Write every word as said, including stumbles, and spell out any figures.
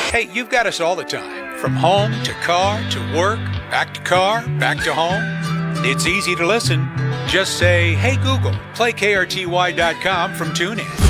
Hey, you've got us all the time, from home to car to work, back to car, back to home. It's easy to listen. Just say, hey Google, play K R T Y dot com from TuneIn.